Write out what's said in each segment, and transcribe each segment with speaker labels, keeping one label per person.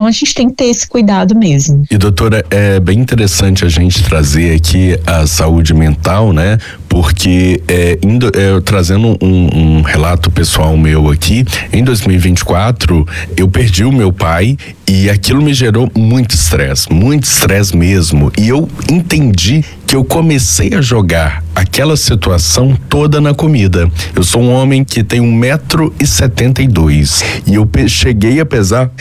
Speaker 1: a gente tem que ter esse cuidado mesmo.
Speaker 2: E doutora, é bem interessante a gente trazer aqui a saúde mental, né? Porque trazendo um relato pessoal meu aqui, em 2024 eu perdi o meu pai e aquilo me gerou muito estresse mesmo. E eu entendi que eu comecei a jogar aquela situação toda na comida. Eu sou um homem que tem 1,72 m e eu cheguei a pesar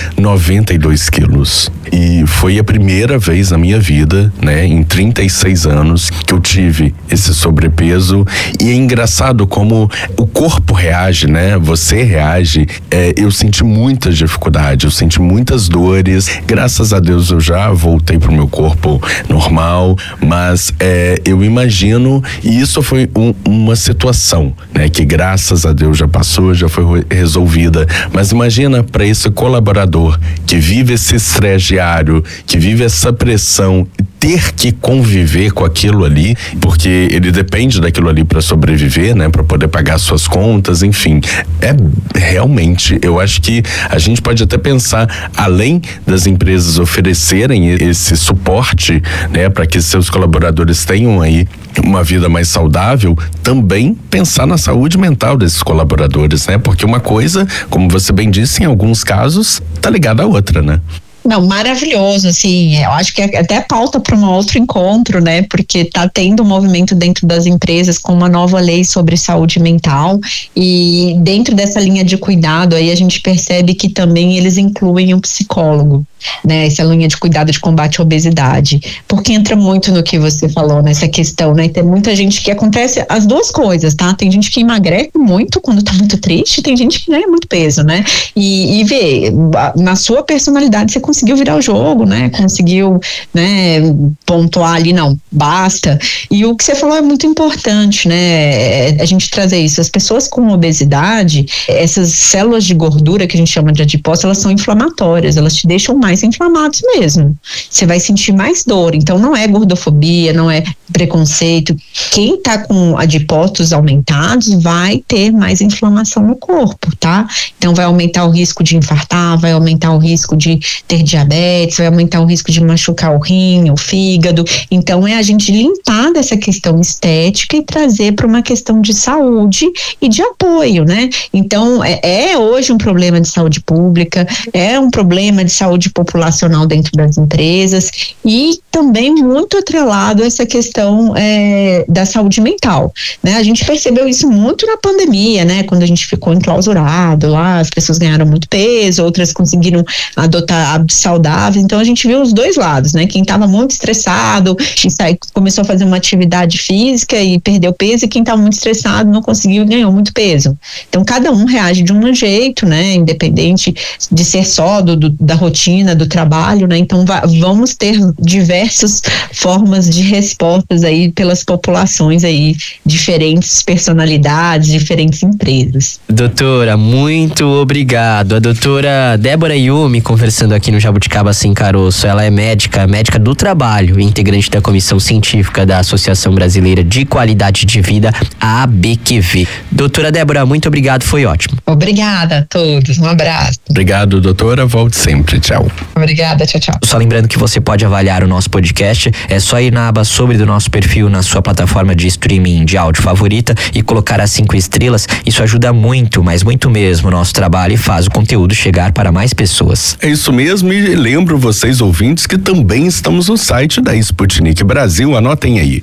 Speaker 2: 92 quilos. E foi a primeira vez na minha vida, né, em 36 anos, que eu tive esse sobrepeso. E é engraçado como o corpo reage, né? Você reage. Eu senti muita dificuldade, eu senti muitas dores. Graças a Deus eu já voltei pro meu corpo normal, mas eu imagino, e isso foi uma situação, né, que graças a Deus já passou, já foi resolvida. Mas imagina para esse colaborador que vive esse estresse diário, que vive essa pressão, ter que conviver com aquilo ali, porque ele depende daquilo ali para sobreviver, né, para poder pagar suas contas, enfim. Realmente, eu acho que a gente pode até pensar, além das empresas oferecerem esse suporte, né, para que seus colaboradores tenham aí uma vida mais saudável, também pensar na saúde mental desses colaboradores, né? Porque uma coisa, como você bem disse, em alguns casos, tá ligada à outra, né?
Speaker 1: Não, maravilhoso, assim, eu acho que até pauta para um outro encontro, né, porque tá tendo um movimento dentro das empresas com uma nova lei sobre saúde mental, e dentro dessa linha de cuidado aí a gente percebe que também eles incluem um psicólogo, né, essa linha de cuidado de combate à obesidade, porque entra muito no que você falou, nessa questão, né, tem muita gente que acontece as duas coisas, tá, tem gente que emagrece muito quando tá muito triste, tem gente que ganha muito peso, né, e vê, na sua personalidade você conseguiu virar o jogo, né, conseguiu, né, pontuar ali, não, basta, e o que você falou é muito importante, né, a gente trazer isso, as pessoas com obesidade, essas células de gordura que a gente chama de adipose, elas são inflamatórias, elas te deixam mais inflamados mesmo, você vai sentir mais dor, então não é gordofobia, não é preconceito, quem tá com adipócitos aumentados vai ter mais inflamação no corpo, tá, então vai aumentar o risco de infartar, vai aumentar o risco de ter diabetes, vai aumentar o risco de machucar o rim, o fígado, então é a gente limpar dessa questão estética e trazer para uma questão de saúde e de apoio, né, então é hoje um problema de saúde pública, é um problema de saúde populacional dentro das empresas e também muito atrelado a essa questão da saúde mental, né, a gente percebeu isso muito na pandemia, né, quando a gente ficou enclausurado lá, as pessoas ganharam muito peso, outras conseguiram adotar hábitos saudáveis, então a gente viu os dois lados, né, quem estava muito estressado começou a fazer uma atividade física e perdeu peso, e quem estava muito estressado não conseguiu e ganhou muito peso, então cada um reage de um jeito, né, independente de ser só da rotina, do trabalho, né, então vamos ter diversas formas de respostas aí pelas populações aí, diferentes personalidades, diferentes empresas.
Speaker 3: Doutora, muito obrigado. A doutora Débora Yumi conversando aqui no Jabuticaba Sem Caroço. Ela é médica do trabalho, integrante da comissão científica da Associação Brasileira de Qualidade de Vida, a ABQV. Doutora Débora, muito obrigado, foi ótimo.
Speaker 1: Obrigada a todos, um abraço.
Speaker 2: Obrigado, doutora, volte sempre, tchau.
Speaker 1: Obrigada, tchau.
Speaker 3: Só lembrando que você pode avaliar o nosso podcast, é só ir na aba sobre do nosso perfil na sua plataforma de streaming de áudio favorita e colocar as 5 estrelas. Isso ajuda muito, mas muito mesmo o nosso trabalho e faz o conteúdo chegar para mais pessoas.
Speaker 2: É isso mesmo, e lembro vocês ouvintes que também estamos no site da Sputnik Brasil, anotem aí,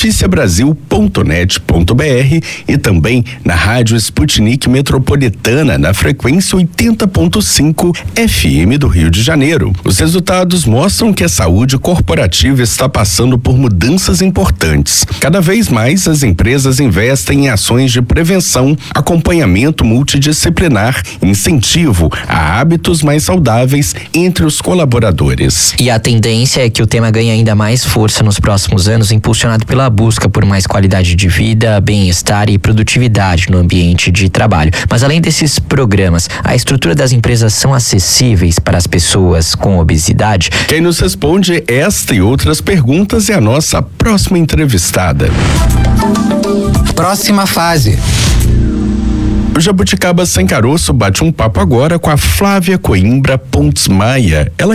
Speaker 2: noticiabrasil.net.br e também na rádio Sputnik Metropolitana na frequência 80.5 FM do Rio de Janeiro. Os resultados mostram que a saúde corporativa está passando por mudanças importantes. Cada vez mais as empresas investem em ações de prevenção, acompanhamento multidisciplinar, incentivo a hábitos mais saudáveis entre os colaboradores.
Speaker 3: E a tendência é que o tema ganhe ainda mais força nos próximos anos, impulsionado pela busca por mais qualidade de vida, bem-estar e produtividade no ambiente de trabalho. Mas além desses programas, a estrutura das empresas são acessíveis para as pessoas com obesidade?
Speaker 2: Quem nos responde esta e outras perguntas é a nossa próxima entrevistada.
Speaker 4: Próxima fase.
Speaker 2: O Jabuticaba Sem Caroço bate um papo agora com a Flávia Coimbra Pontes Maia. Ela